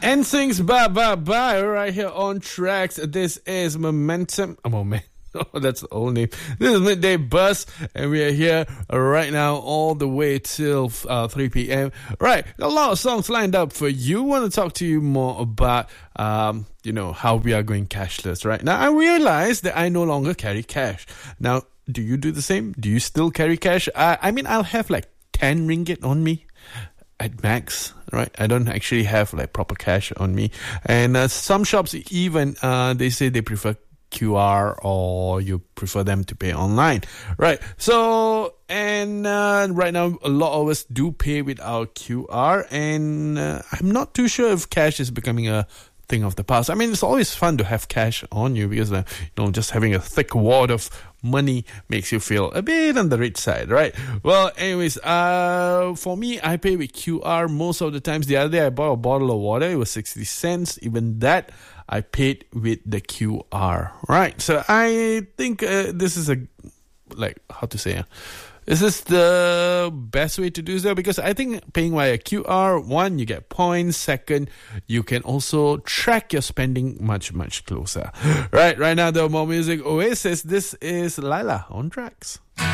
NSYNC's Bye Bye Bye right here on Tracks. This is Momentum. Oh, that's the old name. This is Midday Buzz, and we are here right now all the way till 3 p.m. Right, a lot of songs lined up for you. Want to talk to you more about, how we are going cashless right now. I realize that I no longer carry cash. Now, do you do the same? Do you still carry cash? I'll have like 10 ringgit on me at max, right? I don't actually have like proper cash on me. And some shops even, they say they prefer QR or you prefer them to pay online, right? So, and right now a lot of us do pay with our QR, and I'm not too sure if cash is becoming a thing of the past. I mean, it's always fun to have cash on you because, just having a thick wad of money makes you feel a bit on the rich side, right? Well, anyways, for me, I pay with QR most of the times. The other day, I bought a bottle of water. It was 60 cents. Even that, I paid with the QR, right? So I think this is this is the best way to do so, because I think paying via QR, one, you get points. Second, you can also track your spending much, much closer. Right now, the more music. Oasis, this is Lila on Tracks.